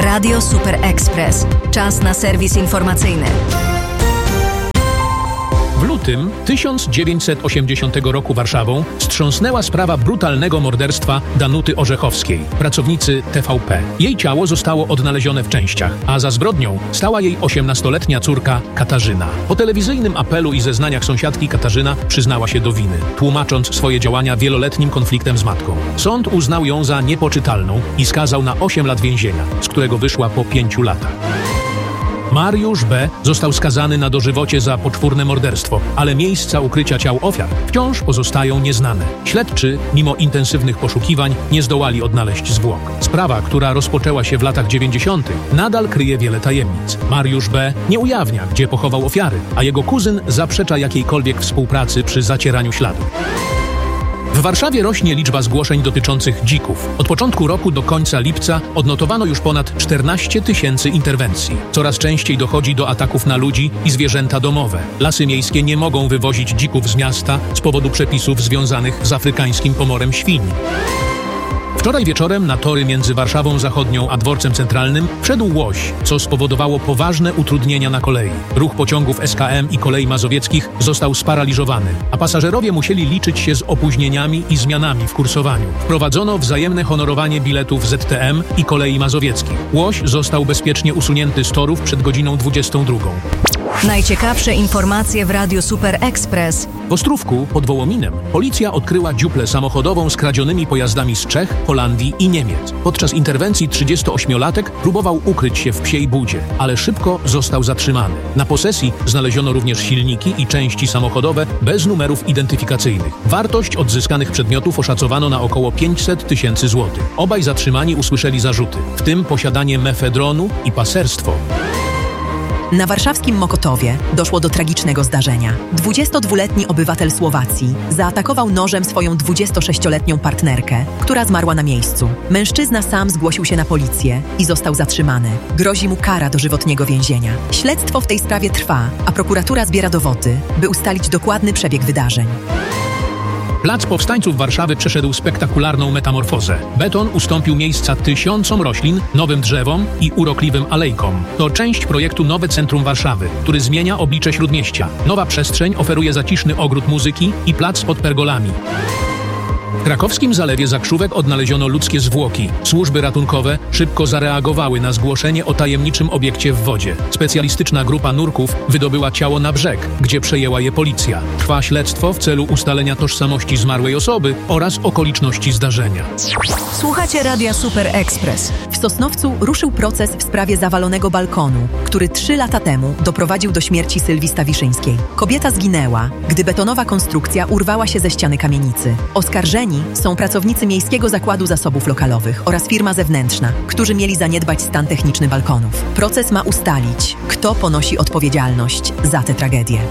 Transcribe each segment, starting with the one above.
Radio Super Express. Czas na serwis informacyjny. W lutym 1980 roku Warszawą wstrząsnęła sprawa brutalnego morderstwa Danuty Orzechowskiej, pracownicy TVP. Jej ciało zostało odnalezione w częściach, a za zbrodnią stała jej 18-letnia córka Katarzyna. Po telewizyjnym apelu i zeznaniach sąsiadki Katarzyna przyznała się do winy, tłumacząc swoje działania wieloletnim konfliktem z matką. Sąd uznał ją za niepoczytalną i skazał na 8 lat więzienia, z którego wyszła po 5 latach. Mariusz B. został skazany na dożywocie za poczwórne morderstwo, ale miejsca ukrycia ciał ofiar wciąż pozostają nieznane. Śledczy, mimo intensywnych poszukiwań, nie zdołali odnaleźć zwłok. Sprawa, która rozpoczęła się w latach 90., nadal kryje wiele tajemnic. Mariusz B. nie ujawnia, gdzie pochował ofiary, a jego kuzyn zaprzecza jakiejkolwiek współpracy przy zacieraniu śladów. W Warszawie rośnie liczba zgłoszeń dotyczących dzików. Od początku roku do końca lipca odnotowano już ponad 14 000 interwencji. Coraz częściej dochodzi do ataków na ludzi i zwierzęta domowe. Lasy miejskie nie mogą wywozić dzików z miasta z powodu przepisów związanych z afrykańskim pomorem świń. Wczoraj wieczorem na tory między Warszawą Zachodnią a Dworcem Centralnym wszedł łoś, co spowodowało poważne utrudnienia na kolei. Ruch pociągów SKM i kolei mazowieckich został sparaliżowany, a pasażerowie musieli liczyć się z opóźnieniami i zmianami w kursowaniu. Wprowadzono wzajemne honorowanie biletów ZTM i kolei mazowieckich. Łoś został bezpiecznie usunięty z torów przed godziną 22. Najciekawsze informacje w Radiu Super Express. W Ostrówku pod Wołominem policja odkryła dziuplę samochodową z kradzionymi pojazdami z Czech, Holandii i Niemiec. Podczas interwencji 38-latek próbował ukryć się w Psiej Budzie, ale szybko został zatrzymany. Na posesji znaleziono również silniki i części samochodowe bez numerów identyfikacyjnych. Wartość odzyskanych przedmiotów oszacowano na około 500 000 złotych. Obaj zatrzymani usłyszeli zarzuty, w tym posiadanie mefedronu i paserstwo. Na warszawskim Mokotowie doszło do tragicznego zdarzenia. 22-letni obywatel Słowacji zaatakował nożem swoją 26-letnią partnerkę, która zmarła na miejscu. Mężczyzna sam zgłosił się na policję i został zatrzymany. Grozi mu kara dożywotniego więzienia. Śledztwo w tej sprawie trwa, a prokuratura zbiera dowody, by ustalić dokładny przebieg wydarzeń. Plac Powstańców Warszawy przeszedł spektakularną metamorfozę. Beton ustąpił miejsca tysiącom roślin, nowym drzewom i urokliwym alejkom. To część projektu Nowe Centrum Warszawy, który zmienia oblicze Śródmieścia. Nowa przestrzeń oferuje zaciszny ogród muzyki i plac pod pergolami. W krakowskim Zalewie Zakrzówek odnaleziono ludzkie zwłoki. Służby ratunkowe szybko zareagowały na zgłoszenie o tajemniczym obiekcie w wodzie. Specjalistyczna grupa nurków wydobyła ciało na brzeg, gdzie przejęła je policja. Trwa śledztwo w celu ustalenia tożsamości zmarłej osoby oraz okoliczności zdarzenia. Słuchacie Radia Super Express. W Sosnowcu ruszył proces w sprawie zawalonego balkonu, który 3 lata temu doprowadził do śmierci Sylwii Stawiszyńskiej. Kobieta zginęła, gdy betonowa konstrukcja urwała się ze ściany kamienicy. Oskarżeni są pracownicy Miejskiego Zakładu Zasobów Lokalowych oraz firma zewnętrzna, którzy mieli zaniedbać stan techniczny balkonów. Proces ma ustalić, kto ponosi odpowiedzialność za tę tragedię.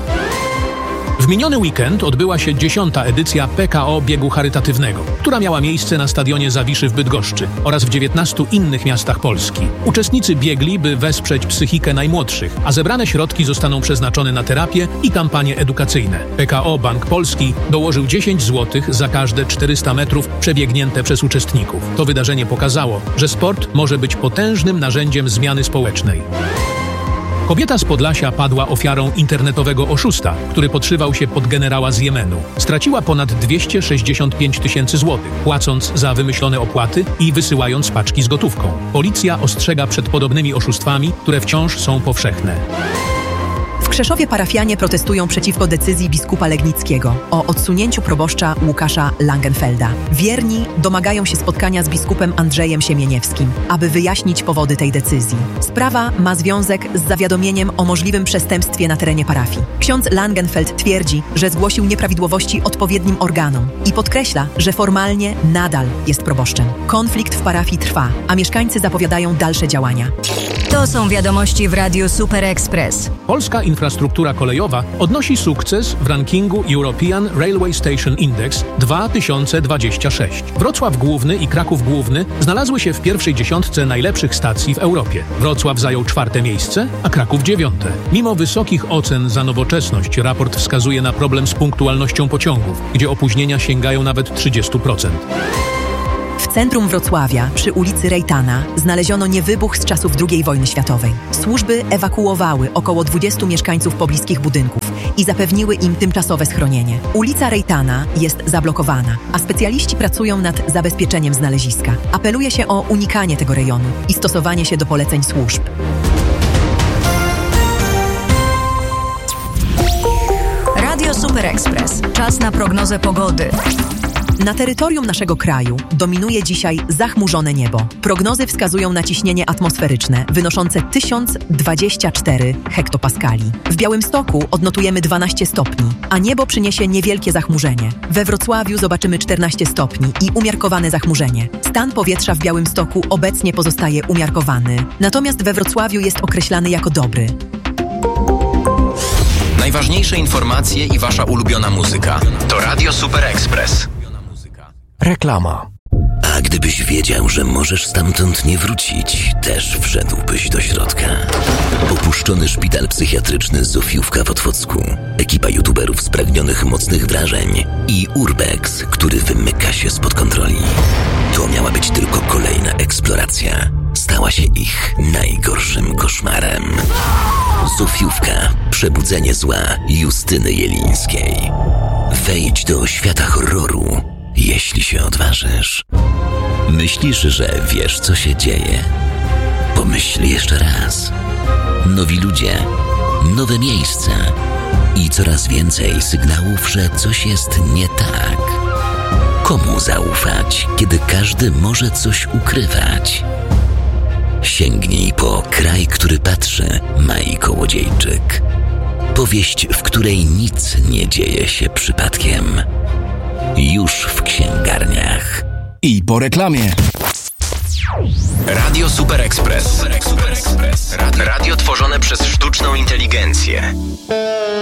W miniony weekend odbyła się 10. edycja PKO Biegu Charytatywnego, która miała miejsce na stadionie Zawiszy w Bydgoszczy oraz w 19 innych miastach Polski. Uczestnicy biegli, by wesprzeć psychikę najmłodszych, a zebrane środki zostaną przeznaczone na terapię i kampanie edukacyjne. PKO Bank Polski dołożył 10 zł za każde 400 metrów przebiegnięte przez uczestników. To wydarzenie pokazało, że sport może być potężnym narzędziem zmiany społecznej. Kobieta z Podlasia padła ofiarą internetowego oszusta, który podszywał się pod generała z Jemenu. Straciła ponad 265 000 złotych, płacąc za wymyślone opłaty i wysyłając paczki z gotówką. Policja ostrzega przed podobnymi oszustwami, które wciąż są powszechne. W Krzeszowie parafianie protestują przeciwko decyzji biskupa Legnickiego o odsunięciu proboszcza Łukasza Langenfelda. Wierni domagają się spotkania z biskupem Andrzejem Siemieniewskim, aby wyjaśnić powody tej decyzji. Sprawa ma związek z zawiadomieniem o możliwym przestępstwie na terenie parafii. Ksiądz Langenfeld twierdzi, że zgłosił nieprawidłowości odpowiednim organom i podkreśla, że formalnie nadal jest proboszczem. Konflikt w parafii trwa, a mieszkańcy zapowiadają dalsze działania. To są wiadomości w Radiu Super Express. Polska infrastruktura kolejowa odnosi sukces w rankingu European Railway Station Index 2026. Wrocław Główny i Kraków Główny znalazły się w pierwszej dziesiątce najlepszych stacji w Europie. Wrocław zajął 4. miejsce, a Kraków 9. Mimo wysokich ocen za nowoczesność, raport wskazuje na problem z punktualnością pociągów, gdzie opóźnienia sięgają nawet 30%. W centrum Wrocławia, przy ulicy Rejtana, znaleziono niewybuch z czasów II wojny światowej. Służby ewakuowały około 20 mieszkańców pobliskich budynków i zapewniły im tymczasowe schronienie. Ulica Rejtana jest zablokowana, a specjaliści pracują nad zabezpieczeniem znaleziska. Apeluje się o unikanie tego rejonu i stosowanie się do poleceń służb. Radio Super Express. Czas na prognozę pogody. Na terytorium naszego kraju dominuje dzisiaj zachmurzone niebo. Prognozy wskazują na ciśnienie atmosferyczne wynoszące 1024 hektopaskali. W Białymstoku odnotujemy 12 stopni, a niebo przyniesie niewielkie zachmurzenie. We Wrocławiu zobaczymy 14 stopni i umiarkowane zachmurzenie. Stan powietrza w Białymstoku obecnie pozostaje umiarkowany, natomiast we Wrocławiu jest określany jako dobry. Najważniejsze informacje i wasza ulubiona muzyka to Radio Super Express. Reklama. A gdybyś wiedział, że możesz stamtąd nie wrócić, też wszedłbyś do środka. Opuszczony szpital psychiatryczny Zofiówka w Otwocku, ekipa youtuberów spragnionych mocnych wrażeń i Urbex, który wymyka się spod kontroli. To miała być tylko kolejna eksploracja. Stała się ich najgorszym koszmarem. Zofiówka. Przebudzenie zła Justyny Jelińskiej. Wejdź do świata horroru, jeśli się odważysz. Myślisz, że wiesz, co się dzieje? Pomyśl jeszcze raz. Nowi ludzie, nowe miejsca i coraz więcej sygnałów, że coś jest nie tak. Komu zaufać, kiedy każdy może coś ukrywać? Sięgnij po Kraj, który patrzy, Mai Kołodziejczyk. Powieść, w której nic nie dzieje się przypadkiem. Już w księgarniach. I po reklamie. Radio Super Express. Radio tworzone przez sztuczną inteligencję.